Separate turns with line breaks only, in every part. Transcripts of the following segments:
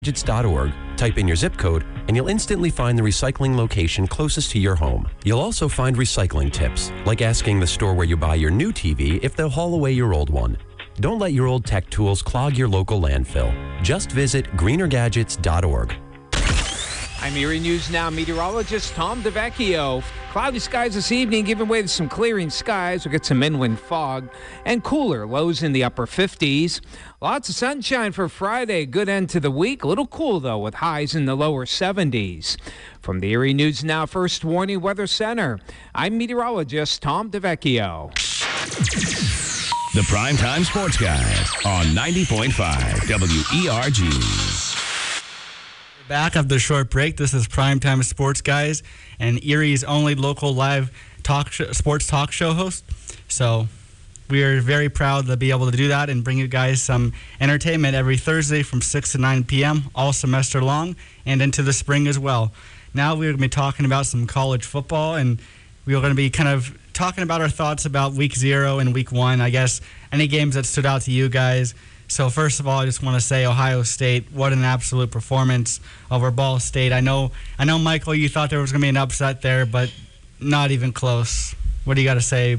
Gadgets.org, type in your zip code, and you'll instantly find the recycling location closest to your home. You'll also find recycling tips, like asking the store where you buy your new TV if they'll haul away your old one. Don't let your old tech tools clog your local landfill. Just visit greenergadgets.org.
I'm Erie News Now meteorologist Tom DeVecchio. Cloudy skies this evening, giving way to some clearing skies. We'll get some inland fog and cooler lows in the upper 50s. Lots of sunshine for Friday. Good end to the week. A little cool, though, with highs in the lower 70s. From the Erie News Now First Warning Weather Center, I'm meteorologist Tom DeVecchio.
The Primetime Sports Guys on 90.5 WERG.
Back after the short break. This is Primetime Sports Guys and Erie's only local live sports talk show host. So we are very proud to be able to do that and bring you guys some entertainment every Thursday from 6 to 9 p.m. all semester long and into the spring as well. Now we're going to be talking about some college football, and we're going to be kind of talking about our thoughts about Week 0 and Week 1. I guess any games that stood out to you guys. So first of all, I just want to say Ohio State, what an absolute performance over Ball State. I know, Michael, you thought there was going to be an upset there, but not even close. What do you got to say?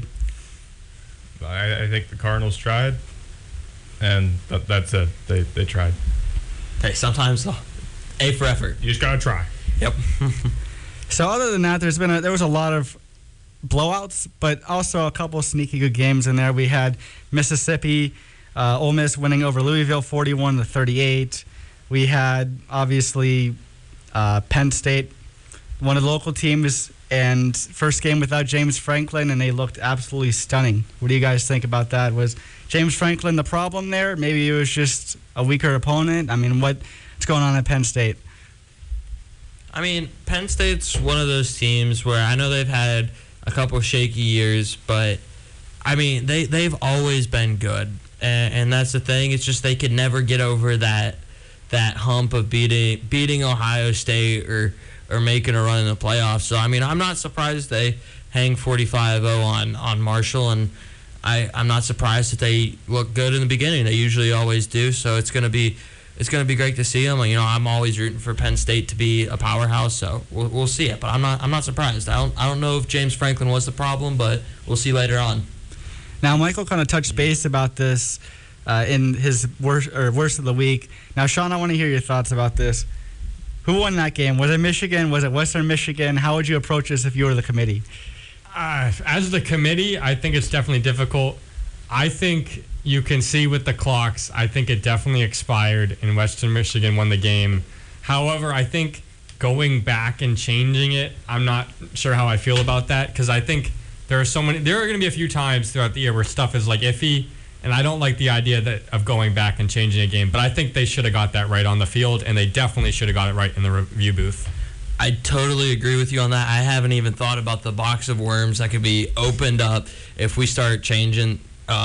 I think the Cardinals tried, and that's it. They tried.
Hey, sometimes A for effort.
You just got to try.
Yep.
So other than that, there was a lot of blowouts, but also a couple of sneaky good games in there. We had Mississippi, Ole Miss winning over Louisville 41-38. We had, obviously, Penn State, one of the local teams, and first game without James Franklin, and they looked absolutely stunning. What do you guys think about that? Was James Franklin the problem there? Maybe it was just a weaker opponent? I mean, what's going on at Penn State?
I mean, Penn State's one of those teams where I know they've had a couple of shaky years, but, I mean, they've always been good. And that's the thing. It's just they could never get over that hump of beating Ohio State or making a run in the playoffs. So, I mean, I'm not surprised they hang 45-0 on Marshall, and I'm not surprised that they look good in the beginning. They usually always do. So it's gonna be great to see them. You know, I'm always rooting for Penn State to be a powerhouse. So we'll see it. But I'm not surprised. I don't know if James Franklin was the problem, but we'll see later on.
Now, Michael kind of touched base about this in his worst of the week. Now, Sean, I want to hear your thoughts about this. Who won that game? Was it Michigan? Was it Western Michigan? How would you approach this if you were the committee?
As the committee, I think it's definitely difficult. I think you can see with the clocks, I think it definitely expired and Western Michigan won the game. However, I think going back and changing it, I'm not sure how I feel about that, because I think there are going to be a few times throughout the year where stuff is like iffy, and I don't like the idea of going back and changing a game. But I think they should have got that right on the field, and they definitely should have got it right in the review booth.
I totally agree with you on that. I haven't even thought about the box of worms that could be opened up if we start changing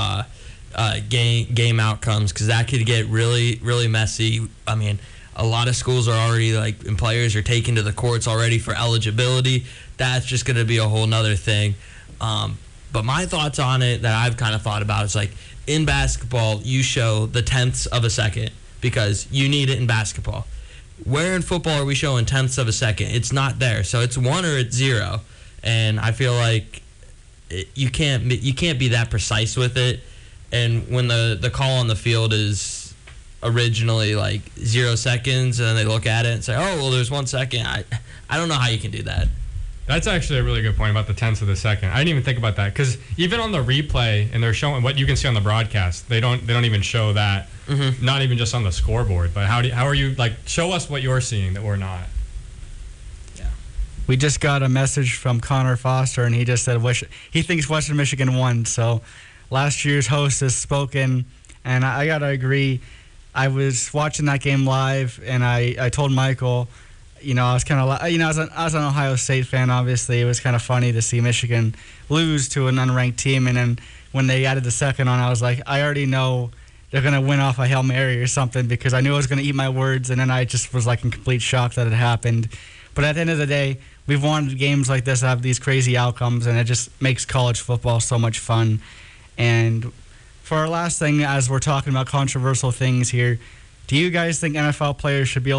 game outcomes, because that could get really, really messy. I mean, a lot of schools are already and players are taken to the courts already for eligibility. That's just going to be a whole nother thing. But my thoughts on it that I've kind of thought about is in basketball, you show the tenths of a second because you need it in basketball. Where in football are we showing tenths of a second? It's not there. So it's 1 or it's 0. And I feel like you can't be that precise with it. And when the call on the field is originally 0 seconds, and then they look at it and say, oh, well, there's 1 second. I don't know how you can do that.
That's actually a really good point about the tenths of the second. I didn't even think about that, because even on the replay, and they're showing what you can see on the broadcast, they don't even show that. Mm-hmm. Not even just on the scoreboard. But how are you show us what you're seeing that we're not?
Yeah. We just got a message from Connor Foster, and he just said he thinks Western Michigan won. So last year's host has spoken, and I gotta agree. I was watching that game live, and I told Michael, I was kind of, as an Ohio State fan, obviously, it was kind of funny to see Michigan lose to an unranked team. And then when they added the second on, I was like, I already know they're going to win off a Hail Mary or something, because I knew I was going to eat my words. And then I just was in complete shock that it happened. But at the end of the day, we've wanted games like this to have these crazy outcomes, and it just makes college football so much fun. And for our last thing, as we're talking about controversial things here, Do you guys think NFL players should be able